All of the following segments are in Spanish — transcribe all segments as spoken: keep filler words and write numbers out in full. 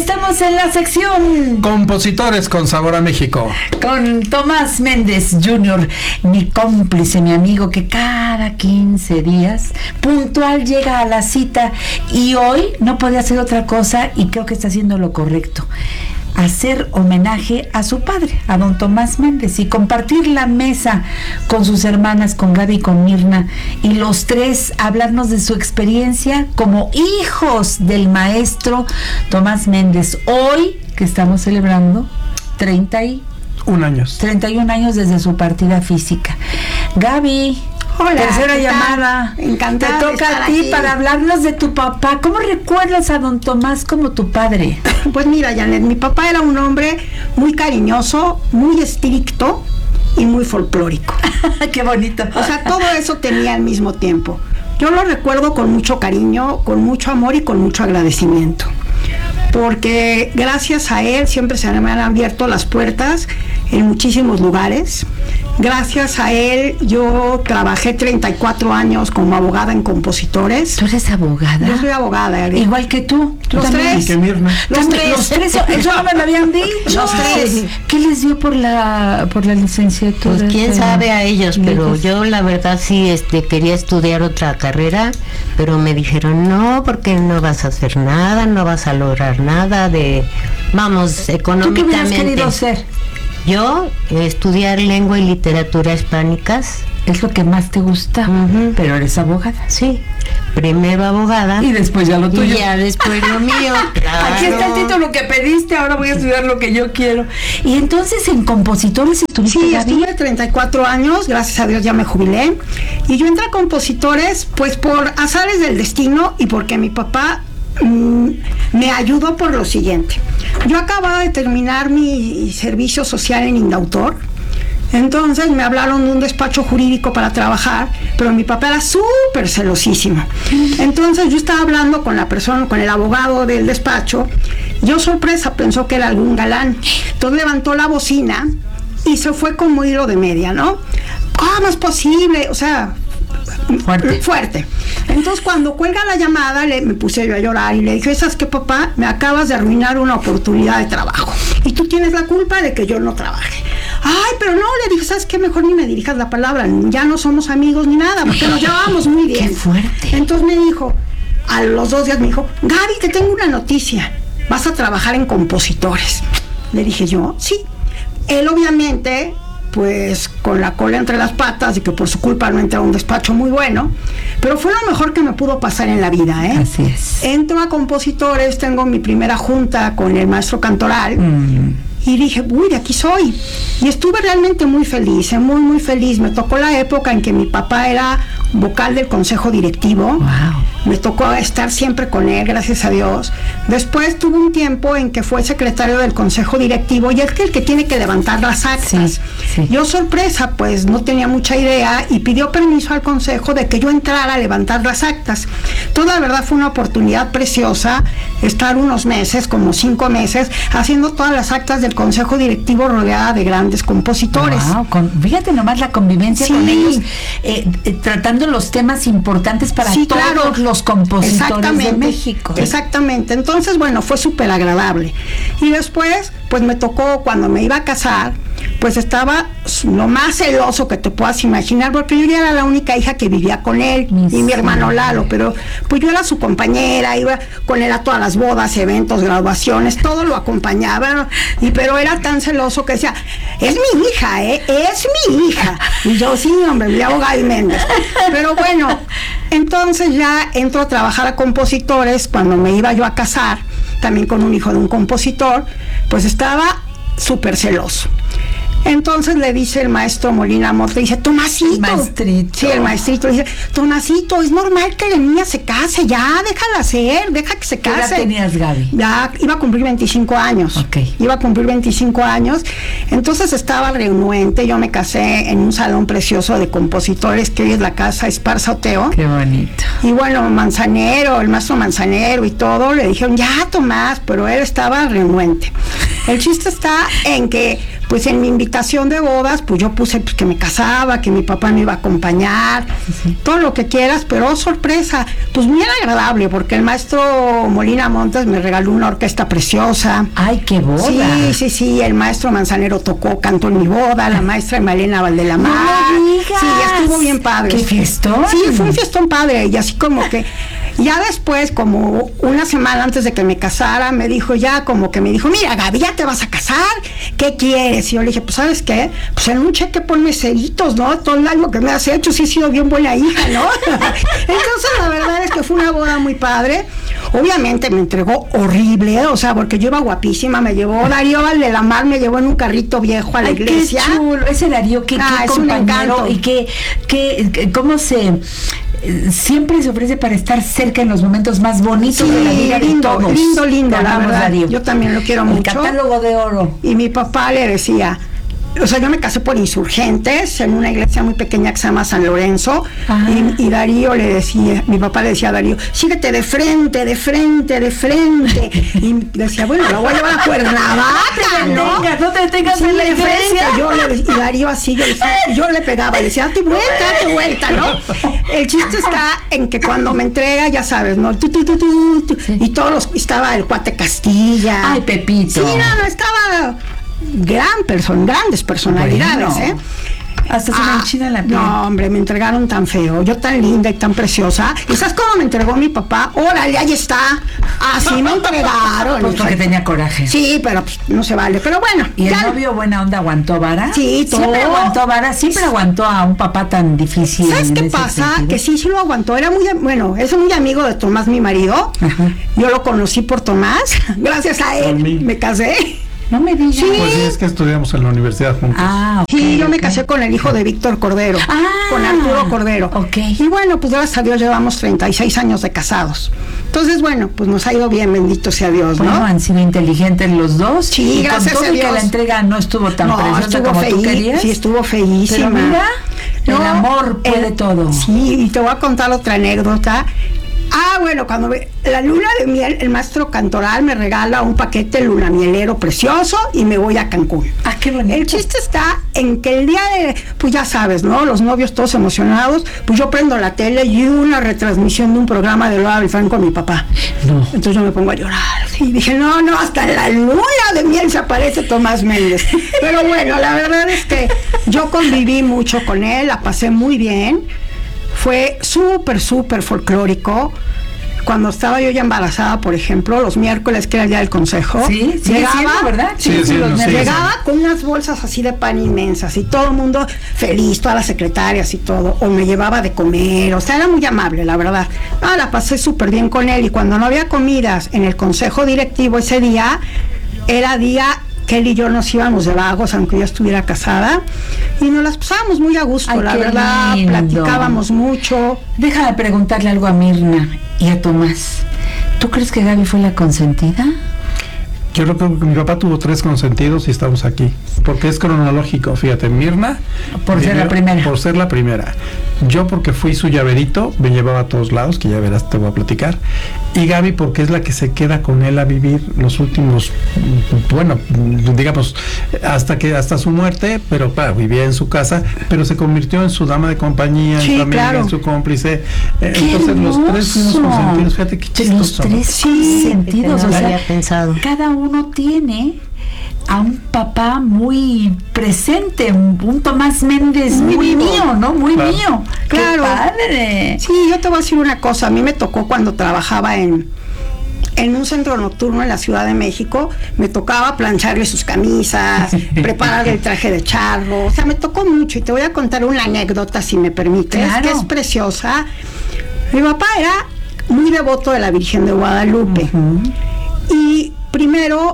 Estamos en la sección Compositores con Sabor a México, con Tomás Méndez junior, mi cómplice, mi amigo, que cada quince días puntual llega a la cita, y hoy no podía hacer otra cosa, y creo que está haciendo lo correcto: hacer homenaje a su padre, a don Tomás Méndez, y compartir la mesa con sus hermanas, con Gaby y con Mirna, y los tres hablarnos de su experiencia como hijos del maestro Tomás Méndez. Hoy que estamos celebrando treinta y un años. treinta y un años desde su partida física. Gaby, hola, tercera llamada. Encantada. Te toca a ti aquí para hablarnos de tu papá. ¿Cómo recuerdas a don Tomás como tu padre? Pues mira, Janet, mi papá era un hombre muy cariñoso, muy estricto y muy folclórico. Qué bonito. O sea, todo eso tenía al mismo tiempo. Yo lo recuerdo con mucho cariño, con mucho amor y con mucho agradecimiento, porque gracias a él siempre se me han abierto las puertas en muchísimos lugares. Gracias a él yo trabajé treinta y cuatro años como abogada en compositores. ¿Tú eres abogada? Yo soy abogada. ¿eh? Igual que tú. ¿Tú los también? tres. Y que Mirna. Los tres. Los tres. Eso no me lo habían dicho. Los tres. ¿Qué les dio por la por la licenciatura? Pues quién sabe a ellos, pero Lejos. yo la verdad sí este quería estudiar otra carrera, pero me dijeron no, porque no vas a hacer nada, no vas a lograr nada de, vamos, económicamente. ¿Tú qué hubieras querido ser? Yo eh, estudiar lengua y literatura hispánicas. Es lo que más te gusta, Uh-huh. pero eres abogada. Sí, primero abogada Y después ya lo y tuyo. ya después lo mío. Claro. Aquí está el título que pediste, ahora voy a estudiar lo que yo quiero. Y entonces en compositores estuviste, Sí, Gaby? estuve treinta y cuatro años, gracias a Dios ya me jubilé. Y yo entré a compositores pues por azares del destino y porque mi papá mm, me ayudó por lo siguiente. Yo acababa de terminar mi servicio social en Indautor. Entonces me hablaron de un despacho jurídico para trabajar, pero mi papá era súper celosísimo. Entonces yo estaba hablando con la persona, con el abogado del despacho. Yo, sorpresa, pensó que era algún galán. Entonces levantó la bocina y se fue como hilo de media, ¿no? ¿Cómo es posible? O sea, Fuerte. fuerte. Entonces cuando cuelga la llamada le, me puse yo a llorar y le dije, ¿sabes qué, papá? Me acabas de arruinar una oportunidad de trabajo y tú tienes la culpa de que yo no trabaje. Ay, pero no, le dije, ¿sabes qué? Mejor ni me dirijas la palabra, ya no somos amigos ni nada, porque nos llevábamos muy bien. Qué fuerte. Entonces me dijo, a los dos días me dijo, Gaby, te tengo una noticia, vas a trabajar en compositores. Le dije yo, sí. Él obviamente, pues con la cola entre las patas y que por su culpa no entré a un despacho muy bueno, pero fue lo mejor que me pudo pasar en la vida, ¿eh? Así es. Entro a compositores, tengo mi primera junta con el maestro Cantoral. Mm. Y dije, uy, de aquí soy. Y estuve realmente muy feliz, eh, muy, muy feliz. Me tocó la época en que mi papá era vocal del consejo directivo. Wow. Me tocó estar siempre con él, gracias a Dios. Después tuve un tiempo en que fue secretario del consejo directivo y es que el que tiene que levantar las actas. Sí, sí. Yo, sorpresa, pues no tenía mucha idea y pidió permiso al consejo de que yo entrara a levantar las actas. Toda la verdad fue una oportunidad preciosa estar unos meses, como cinco meses, haciendo todas las actas del consejo directivo rodeada de grandes compositores. Wow, con, fíjate nomás la convivencia Sí. con ellos, eh, eh, tratando los temas importantes para Sí, todos claro. los compositores Exactamente, de México. Exactamente. Entonces, bueno, fue súper agradable. Y después, pues me tocó, cuando me iba a casar, pues estaba lo más celoso que te puedas imaginar, porque yo ya era la única hija que vivía con él, Mis y mi hermano madre. Lalo, pero pues yo era su compañera, iba con él a todas las bodas, eventos, graduaciones, todo lo acompañaba, y pero era tan celoso que decía, es mi hija, ¿eh? Es mi hija. Y yo, sí, hombre, mi abogado y Méndez. Pero bueno, entonces ya entro a trabajar a compositores. Cuando me iba yo a casar, también con un hijo de un compositor, pues estaba súper celoso. Entonces le dice el maestro Molina Mota, dice, Tomasito. Maestrito. Sí, el maestrito dice, Tomasito, es normal que la niña se case, ya, déjala ser, deja que se ¿Qué edad case. tenías, Gaby? Ya iba a cumplir veinticinco años. Ok. Iba a cumplir veinticinco años. Entonces estaba renuente. Yo me casé en un salón precioso de compositores que hoy es la Casa Esparza Oteo. Qué bonito. Y bueno, Manzanero, el maestro Manzanero y todo, le dijeron, ya, Tomás, pero él estaba renuente. El chiste está en que pues en mi invitación de bodas, pues yo puse pues, que me casaba, que mi papá me iba a acompañar, sí, sí. todo lo que quieras, pero oh, sorpresa, pues muy agradable, porque el maestro Molina Montes me regaló una orquesta preciosa. ¡Ay, qué boda! Sí, sí, sí, el maestro Manzanero tocó, cantó en mi boda, la maestra Malena Valdelamar. ¡No me digas! Sí, estuvo bien padre. ¡Qué fiestón! Sí, fue un fiestón padre, y así como que, ya después, como una semana antes de que me casara, me dijo ya, como que me dijo, mira, Gaby, ya te vas a casar, ¿qué quieres? Y yo le dije, pues, ¿sabes qué? Pues en un cheque ponme ceritos, ¿no? Todo el año que me has hecho, sí he sido bien buena hija, ¿no? Entonces, la verdad es que fue una boda muy padre. Obviamente me entregó horrible, o sea, porque yo iba guapísima, me llevó Darío Valdelamar, me llevó en un carrito viejo a la Ay, iglesia. Qué chulo, ese Darío, qué, ah, qué es compañero, y qué, qué, cómo se... siempre se ofrece para estar cerca en los momentos más bonitos sí, de la vida lindo, de todos. lindo, lindo, la verdad. Darío. Yo también lo quiero El mucho. catálogo de oro. Y mi papá le decía, o sea, yo me casé por Insurgentes, en una iglesia muy pequeña que se llama San Lorenzo, y, y Darío le decía, mi papá le decía a Darío, síguete de frente, de frente, de frente, y decía, bueno, lo voy a llevar a Cuernavaca, ¿no? No te detengas, no te detengas sí, en la de frente. iglesia. Yo le, y Darío así, yo le, yo le pegaba, le decía, date vuelta, date vuelta, ¿no? El chiste está en que cuando me entrega, ya sabes, ¿no? Tu, tu, tu, tu, tu, sí. Y todos los, estaba el cuate Castilla. Ay, Pepito. Sí, no, no, estaba... gran persona, grandes personalidades, bueno, ¿eh? Hasta se ah, me enchina la piel. No, hombre, me entregaron tan feo, yo tan linda y tan preciosa. ¿Y sabes cómo me entregó mi papá? Órale, ahí está. Así me entregaron. Pues porque tenía coraje. Sí, pero pues, no se vale. Pero bueno. ¿Y ya... el novio buena onda aguantó vara? Sí, todo. Siempre aguantó vara, siempre aguantó a un papá tan difícil. ¿Sabes qué pasa? Sentido? Que sí, sí lo aguantó. Era muy, bueno, es muy amigo de Tomás, mi marido. Ajá. Yo lo conocí por Tomás. Gracias a él me casé. No me digas. Sí. Pues sí, es que estudiamos en la universidad juntos. Ah, okay, sí, yo okay. me casé con el hijo de Víctor Cordero, ah, con Arturo Cordero. Okay. Y bueno, pues gracias a Dios llevamos treinta y seis años de casados. Entonces, bueno, pues nos ha ido bien, bendito sea Dios, ¿no? Bueno, han sido inteligentes los dos. Sí, y gracias con todo a Dios. Que la entrega no estuvo tan no, preciosa estuvo como feí, tú querías. Sí, estuvo feísima. Pero mira, no, el amor puede el, todo. Sí, y te voy a contar otra anécdota. Ah, bueno, cuando ve, la luna de miel, el maestro Cantoral me regala un paquete luna mielero precioso y me voy a Cancún. Ah, qué bonito. El chiste está en que el día de, pues ya sabes, ¿no? Los novios todos emocionados, pues yo prendo la tele y una retransmisión de un programa de Lola Beltrán con mi papá. No. Entonces yo me pongo a llorar. Y dije, no, no, hasta en la luna de miel se aparece Tomás Méndez. Pero bueno, la verdad es que yo conviví mucho con él, la pasé muy bien. Fue súper, súper folclórico. Cuando estaba yo ya embarazada, por ejemplo, los miércoles, que era el día del consejo, sí, sí, llegaba, siendo, ¿verdad? Sí, sí, sí, sí, sí, llegaba sí. con unas bolsas así de pan inmensas y todo el mundo feliz, todas las secretarias y todo, o me llevaba de comer, o sea, era muy amable, la verdad. Ah, la pasé súper bien con él, y cuando no había comidas en el consejo directivo ese día, era día que él y yo nos íbamos de vagos, aunque yo estuviera casada, y nos las pasábamos muy a gusto. Ay, la verdad, lindo. Platicábamos mucho. Déjame preguntarle algo a Mirna y a Tomás. ¿Tú crees que Gaby fue la consentida? Yo creo que mi papá tuvo tres consentidos y estamos aquí, porque es cronológico, fíjate, Mirna por ser primero, la primera por ser la primera, yo porque fui su llaverito, me llevaba a todos lados, que ya verás, te voy a platicar, y Gaby porque es la que se queda con él a vivir los últimos, bueno, digamos, hasta que hasta su muerte, pero claro, vivía en su casa, pero se convirtió en su dama de compañía, sí, en su amiga, claro. en su cómplice. Qué entonces hermoso. Los tres fuimos consentidos, fíjate qué chistoso. Los tres sí, consentidos, no o sea, había pensado. Cada uno tiene a un papá muy presente, un Tomás Méndez muy, muy mío, ¿no? Muy claro. mío. Claro. ¡Qué padre! Sí, yo te voy a decir una cosa, a mí me tocó cuando trabajaba en en un centro nocturno en la Ciudad de México, me tocaba plancharle sus camisas, prepararle el traje de charro, o sea, me tocó mucho, y te voy a contar una anécdota, si me permites, claro. que es preciosa. Mi papá era muy devoto de la Virgen de Guadalupe, uh-huh. y primero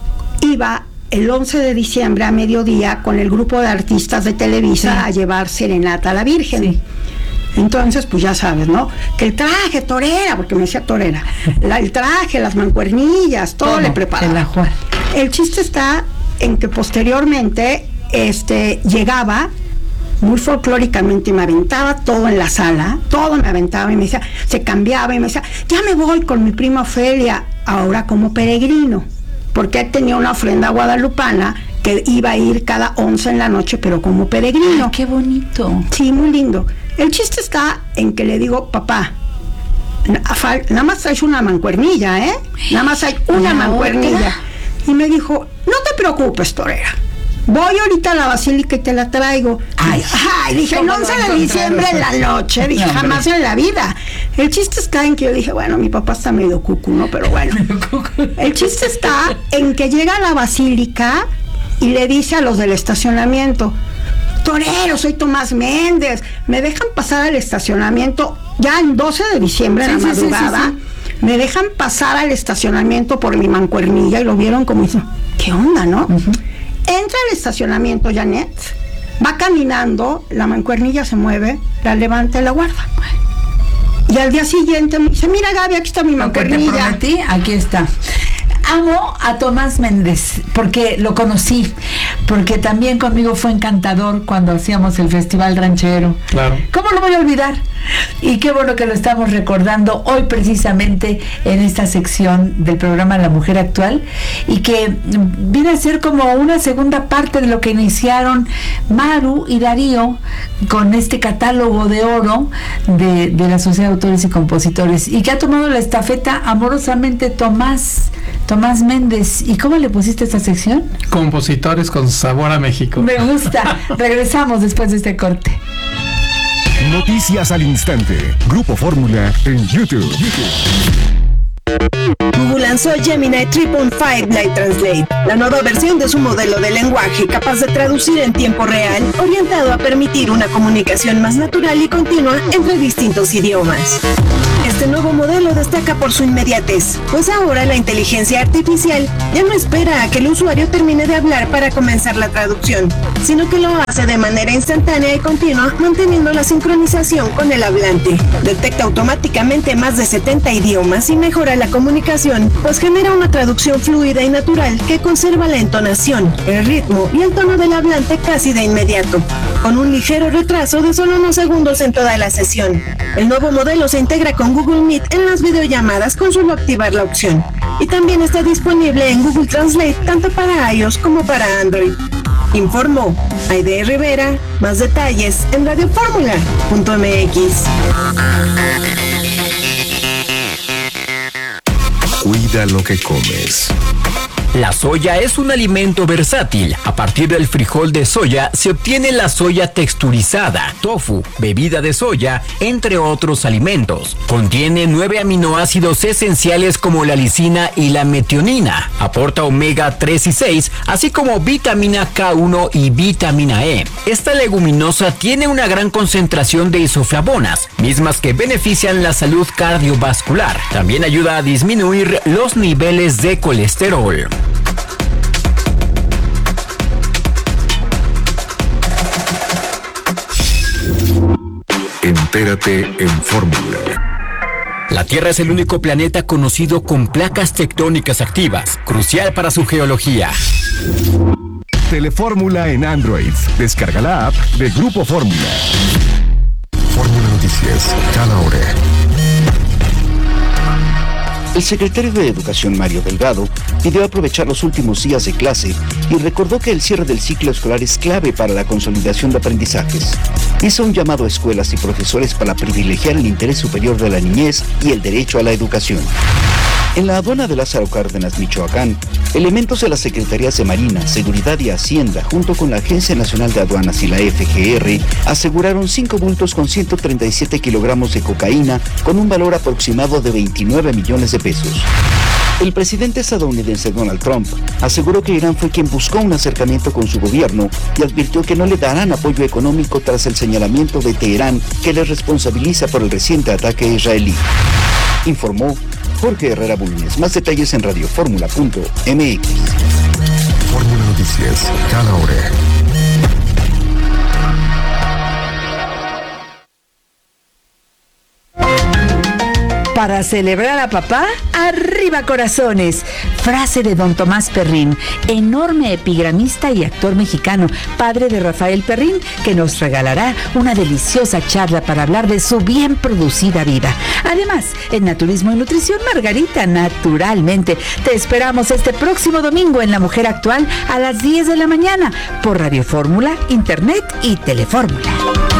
iba el once de diciembre a mediodía con el grupo de artistas de Televisa, sí, a llevar serenata a la Virgen. Sí. Entonces, pues ya sabes, ¿no? Que el traje, torera, porque me decía torera, la, el traje, las mancuernillas, todo, todo le preparaba. El, el chiste está en que posteriormente este, llegaba muy folclóricamente y me aventaba todo en la sala, todo me aventaba y me decía, se cambiaba y me decía, ya me voy con mi prima Ofelia, ahora como peregrino, porque él tenía una ofrenda guadalupana que que iba a ir cada once en la noche, pero como peregrino. Ay, qué bonito. Sí, muy lindo. El chiste está en que le digo, papá, nada más traes una mancuernilla, ¿eh? Nada más hay una mancuernilla. Y me dijo, no te preocupes, torera. Voy ahorita a la basílica y te la traigo. Ay, ay, dije, el once de diciembre en la noche, dije, no, jamás en la vida. El chiste está en que yo dije, bueno, mi papá está medio cucu, ¿no? Pero bueno. El chiste está en que llega a la basílica y le dice a los del estacionamiento, torero, soy Tomás Méndez, me dejan pasar al estacionamiento ya en doce de diciembre, sí, en la sí, madrugada, sí, sí, sí. Me dejan pasar al estacionamiento por mi mancuernilla y lo vieron como hizo, ¿qué onda, no? Uh-huh. Entra al estacionamiento Janet, va caminando, la mancuernilla se mueve, la levanta y la guarda. Y al día siguiente me dice, mira Gaby, aquí está mi mancuernilla. Te prometí, aquí está. Amo a Tomás Méndez porque lo conocí, porque también conmigo fue encantador cuando hacíamos el Festival Ranchero. Claro. ¿Cómo lo voy a olvidar? Y qué bueno que lo estamos recordando hoy precisamente en esta sección del programa La Mujer Actual, y que viene a ser como una segunda parte de lo que iniciaron Maru y Darío con este catálogo de oro de, de la Sociedad de Autores y Compositores, y que ha tomado la estafeta amorosamente Tomás Tomás Méndez. ¿Y cómo le pusiste esta sección? Compositores con sabor a México. Me gusta. Regresamos después de este corte. Noticias al instante. Grupo Fórmula en YouTube. Google lanzó Gemini tres punto cinco Live Translate, la nueva versión de su modelo de lenguaje capaz de traducir en tiempo real, orientado a permitir una comunicación más natural y continua entre distintos idiomas. Este nuevo modelo destaca por su inmediatez, pues ahora la inteligencia artificial ya no espera a que el usuario termine de hablar para comenzar la traducción, sino que lo hace de manera instantánea y continua, manteniendo la sincronización con el hablante. Detecta automáticamente más de setenta idiomas y mejora la comunicación, pues genera una traducción fluida y natural que conserva la entonación, el ritmo y el tono del hablante casi de inmediato, con un ligero retraso de solo unos segundos en toda la sesión. El nuevo modelo se integra con Google Meet en las videollamadas con solo activar la opción, y también está disponible en Google Translate tanto para iOS como para Android. Informó Aide Rivera. Más detalles en radio fórmula punto m x. Cuida lo que comes. La soya es un alimento versátil. A partir del frijol de soya se obtiene la soya texturizada, tofu, bebida de soya, entre otros alimentos. Contiene nueve aminoácidos esenciales como la lisina y la metionina. Aporta omega tres y seis, así como vitamina K uno y vitamina E. Esta leguminosa tiene una gran concentración de isoflavonas, mismas que benefician la salud cardiovascular. También ayuda a disminuir los niveles de colesterol. Entérate en Fórmula. La Tierra es el único planeta conocido con placas tectónicas activas, crucial para su geología. Telefórmula en Android. Descarga la app de Grupo Fórmula. Fórmula Noticias, cada hora. El secretario de Educación, Mario Delgado, pidió aprovechar los últimos días de clase y recordó que el cierre del ciclo escolar es clave para la consolidación de aprendizajes. Hizo un llamado a escuelas y profesores para privilegiar el interés superior de la niñez y el derecho a la educación. En la aduana de Lázaro Cárdenas, Michoacán, elementos de las Secretarías de Marina, Seguridad y Hacienda, junto con la Agencia Nacional de Aduanas y la F G R, aseguraron cinco bultos con ciento treinta y siete kilogramos de cocaína con un valor aproximado de veintinueve millones de pesos. El presidente estadounidense Donald Trump aseguró que Irán fue quien buscó un acercamiento con su gobierno y advirtió que no le darán apoyo económico tras el señalamiento de Teherán que le responsabiliza por el reciente ataque israelí. Informó Jorge Herrera Bulnes. Más detalles en radio fórmula punto m x. Fórmula Noticias, cada hora. Para celebrar a papá, arriba corazones. frase de don Tomás Perrín, enorme epigramista y actor mexicano, padre de Rafael Perrín, que nos regalará una deliciosa charla para hablar de su bien producida vida. Además, en Naturismo y Nutrición, Margarita, naturalmente. Te esperamos este próximo domingo en La Mujer Actual a las diez de la mañana por Radio Fórmula, Internet y Telefórmula.